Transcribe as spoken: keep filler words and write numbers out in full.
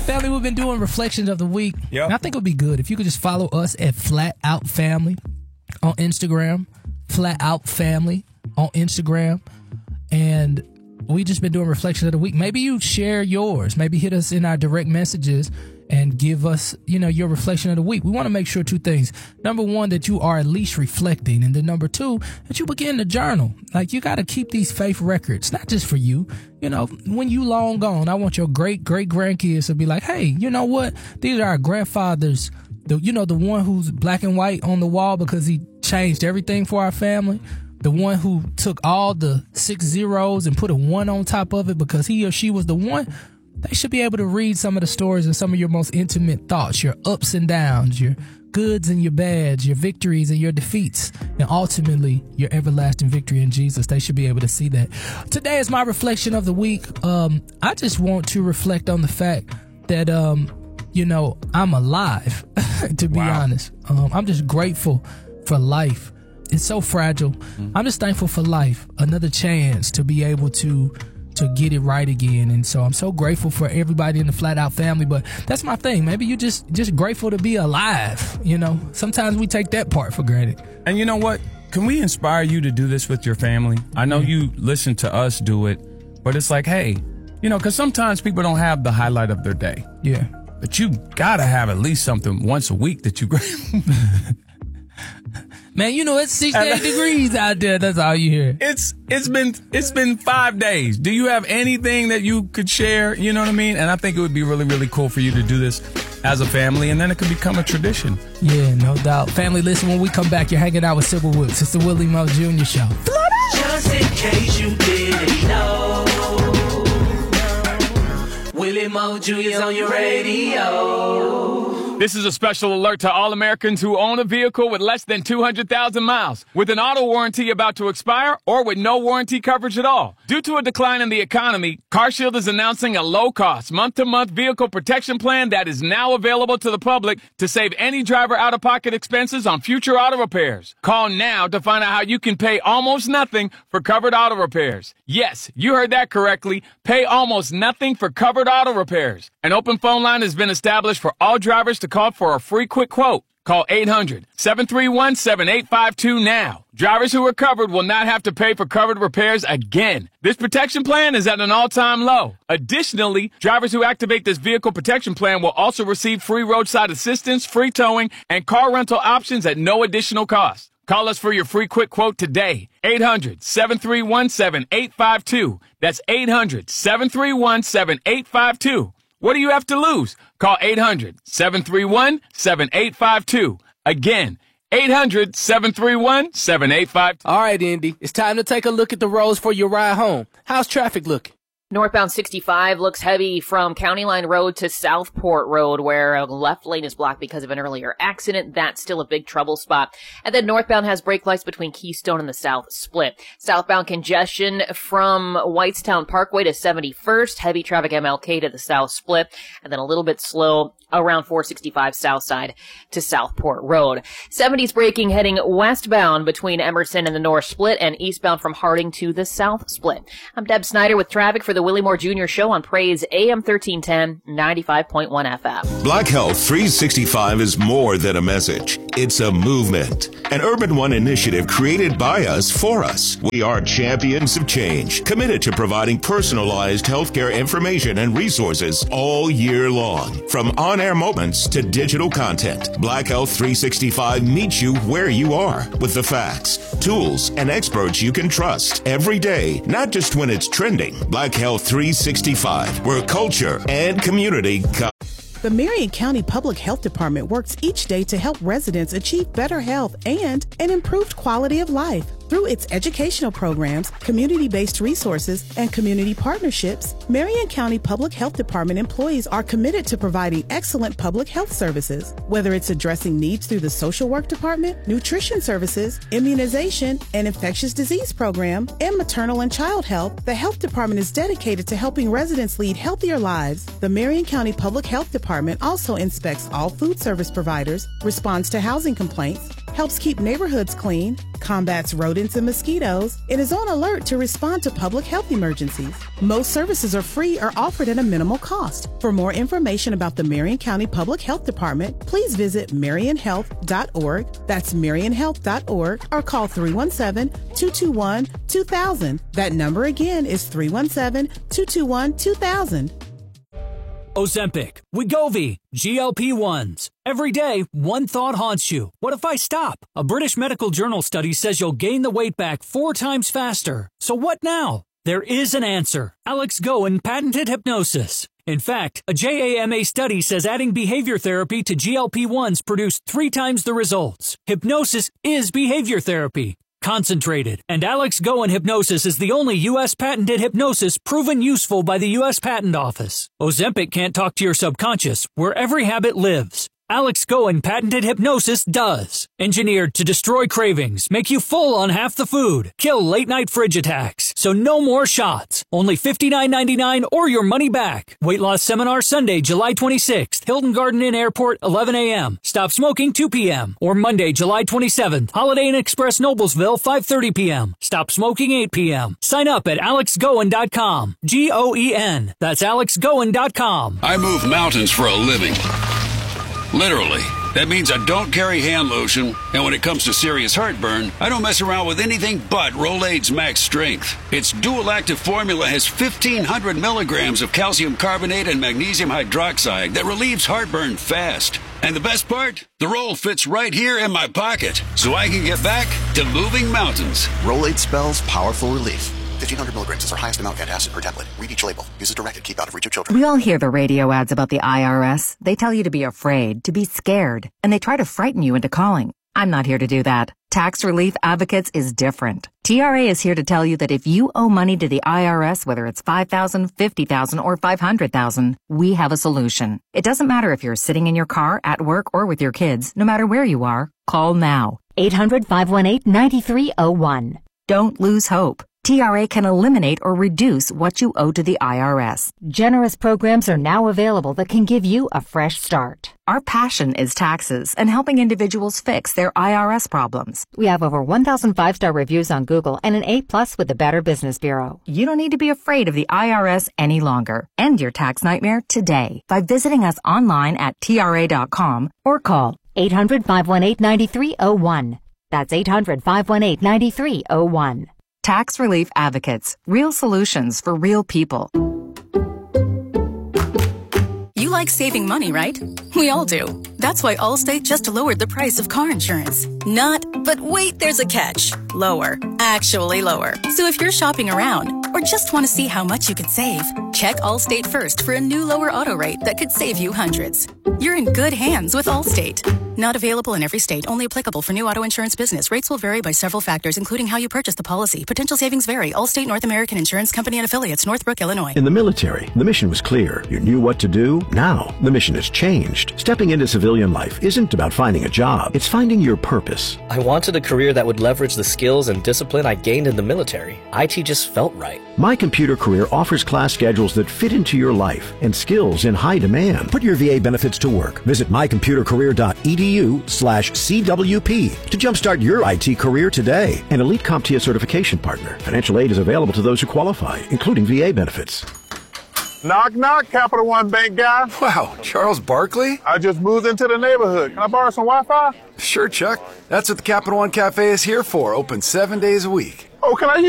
Family, we've been doing reflections of the week. Yep. And I think it would be good if you could just follow us at Flat Out Family on Instagram. Flat Out Family on Instagram. And we just been doing reflections of the week. Maybe you share yours. Maybe hit us in our direct messages and give us, you know, your reflection of the week. We want to make sure two things. Number one, that you are at least reflecting. And then number two, that you begin to journal. Like, you got to keep these faith records, not just for you. You know, when you long gone, I want your great, great grandkids to be like, hey, you know what? These are our grandfathers. The, you know, the one who's black and white on the wall because he changed everything for our family. The one who took all the six zeros and put a one on top of it because he or she was the one. They should be able to read some of the stories and some of your most intimate thoughts, your ups and downs, your goods and your bads, your victories and your defeats, and ultimately your everlasting victory in Jesus. They should be able to see that. Today is my reflection of the week. Um, I just want to reflect on the fact that, um, you know, I'm alive, to be Wow. honest. Um, I'm just grateful for life. It's so fragile. Mm-hmm. I'm just thankful for life, another chance to be able to to get it right again. And so I'm so grateful for everybody in the Flat Out family. But that's my thing. Maybe you just just grateful to be alive. You know, sometimes we take that part for granted. And you know what? Can we inspire you to do this with your family? I know you listen to us do it, but it's like, hey, you know, because sometimes people don't have the highlight of their day. Yeah. But you got to have at least something once a week that you grateful. Man, you know, it's sixty-eight degrees out there. That's all you hear. It's it's been it's been five days. Do you have anything that you could share? You know what I mean? And I think it would be really, really cool for you to do this as a family, and then it could become a tradition. Yeah, no doubt. Family, listen, when we come back, you're hanging out with Sybil Woods. It's the Willie Mo Junior Show. Just in case you didn't know, Willie Mo Junior's on your radio. This is a special alert to all Americans who own a vehicle with less than two hundred thousand miles, with an auto warranty about to expire, or with no warranty coverage at all. Due to a decline in the economy, CarShield is announcing a low-cost, month-to-month vehicle protection plan that is now available to the public to save any driver out-of-pocket expenses on future auto repairs. Call now to find out how you can pay almost nothing for covered auto repairs. Yes, you heard that correctly. Pay almost nothing for covered auto repairs. An open phone line has been established for all drivers to call for a free quick quote. Call eight hundred, seven three one, seven eight five two now. Drivers who are covered will not have to pay for covered repairs again. This protection plan is at an all-time low. Additionally, drivers who activate this vehicle protection plan will also receive free roadside assistance, free towing, and car rental options at no additional cost. Call us for your free quick quote today. eight hundred, seven three one, seven eight five two. That's eight hundred, seven three one, seven eight five two. What do you have to lose? Call eight hundred, seven three one, seven eight five two. Again, eight hundred, seven three one, seven eight five two. All right, Indy, it's time to take a look at the roads for your ride home. How's traffic looking? Northbound sixty-five looks heavy from County Line Road to Southport Road, where a left lane is blocked because of an earlier accident. That's still a big trouble spot. And then northbound has brake lights between Keystone and the South Split. Southbound congestion from Whitestown Parkway to seventy-first. Heavy traffic M L K to the South Split. And then a little bit slow around four sixty-five South Side to Southport Road. seventy's braking heading westbound between Emerson and the North Split, and eastbound from Harding to the South Split. I'm Deb Snyder with traffic for the Willie Moore Junior Show on Praise A M thirteen ten, ninety-five point one F M. Black Health three sixty-five is more than a message. It's a movement. An Urban One initiative created by us for us. We are champions of change, committed to providing personalized healthcare information and resources all year long. From on-air moments to digital content, Black Health three sixty-five meets you where you are with the facts, tools, and experts you can trust every day, not just when it's trending. Black Health three sixty-five, where culture and community come. The Marion County Public Health Department works each day to help residents achieve better health and an improved quality of life. Through its educational programs, community-based resources, and community partnerships, Marion County Public Health Department employees are committed to providing excellent public health services. Whether it's addressing needs through the social work department, nutrition services, immunization, and infectious disease program, and maternal and child health, the health department is dedicated to helping residents lead healthier lives. The Marion County Public Health Department also inspects all food service providers, responds to housing complaints, helps keep neighborhoods clean, combats rodents and mosquitoes, and is on alert to respond to public health emergencies. Most services are free or offered at a minimal cost. For more information about the Marion County Public Health Department, please visit marion health dot org. That's marion health dot org, or call three one seven, two two one, two thousand. That number again is three one seven, two two one, two thousand. Ozempic, Wegovy, G L P ones. Every day, one thought haunts you. What if I stop? A British medical journal study says you'll gain the weight back four times faster. So what now? There is an answer. Alex Goen patented hypnosis. In fact, a J A M A study says adding behavior therapy to G L P ones produced three times the results. Hypnosis is behavior therapy. Concentrated. And Alex Goen Hypnosis is the only U S patented hypnosis proven useful by the U S Patent Office. Ozempic can't talk to your subconscious, where every habit lives. Alex Goen patented hypnosis does. Engineered to destroy cravings, make you full on half the food, kill late-night fridge attacks. So no more shots. Only fifty-nine ninety-nine or your money back. Weight loss seminar Sunday, July twenty-sixth. Hilton Garden Inn Airport, eleven a.m. Stop smoking, two p.m. Or Monday, July twenty-seventh. Holiday Inn Express Noblesville, five thirty p.m. Stop smoking, eight p.m. Sign up at alex goen dot com. G O E N. That's alex goen dot com. I move mountains for a living. Literally. That means I don't carry hand lotion, and when it comes to serious heartburn, I don't mess around with anything but Rolaids Max Strength. Its dual-active formula has fifteen hundred milligrams of calcium carbonate and magnesium hydroxide that relieves heartburn fast. And the best part? The roll fits right here in my pocket, so I can get back to moving mountains. Rolaids spells powerful relief. fifteen hundred milligrams is our highest amount of antacid per tablet. Read each label. Use as directed. Keep out of reach of children. We all hear the radio ads about the I R S. They tell you to be afraid, to be scared, and they try to frighten you into calling. I'm not here to do that. Tax Relief Advocates is different. T R A is here to tell you that if you owe money to the I R S, whether it's five thousand dollars, fifty thousand dollars, or five hundred thousand dollars, we have a solution. It doesn't matter if you're sitting in your car, at work, or with your kids. No matter where you are, call now. eight hundred, five one eight, nine three zero one. Don't lose hope. T R A can eliminate or reduce what you owe to the I R S. Generous programs are now available that can give you a fresh start. Our passion is taxes and helping individuals fix their I R S problems. We have over one thousand five-star reviews on Google and an A plus with the Better Business Bureau. You don't need to be afraid of the I R S any longer. End your tax nightmare today by visiting us online at T R A dot com or call eight hundred, five one eight, nine three zero one. That's eight hundred, five one eight, nine three zero one. Tax Relief Advocates. Real solutions for real people. You like saving money, right? We all do. That's why Allstate just lowered the price of car insurance. Not, but wait, there's a catch. Lower. Actually lower. So if you're shopping around or just want to see how much you could save, check Allstate first for a new lower auto rate that could save you hundreds. You're in good hands with Allstate. Not available in every state. Only applicable for new auto insurance business. Rates will vary by several factors, including how you purchase the policy. Potential savings vary. Allstate North American Insurance Company and Affiliates, Northbrook, Illinois. In the military, the mission was clear. You knew what to do. Now, the mission has changed. Stepping into civilian life isn't about finding a job. It's finding your purpose. I wanted a career that would leverage the skills and discipline I gained in the military. I T just felt right. My Computer Career offers class schedules that fit into your life and skills in high demand. Put your V A benefits to work. Visit my computer career dot e d u slash C W P to jumpstart your I T career today. An Elite CompTIA certification partner. Financial aid is available to those who qualify, including V A benefits. Knock, knock, Capital One Bank guy. Wow, Charles Barkley? I just moved into the neighborhood. Can I borrow some Wi-Fi? Sure, Chuck. That's what the Capital One Cafe is here for. Open seven days a week. Oh, can I use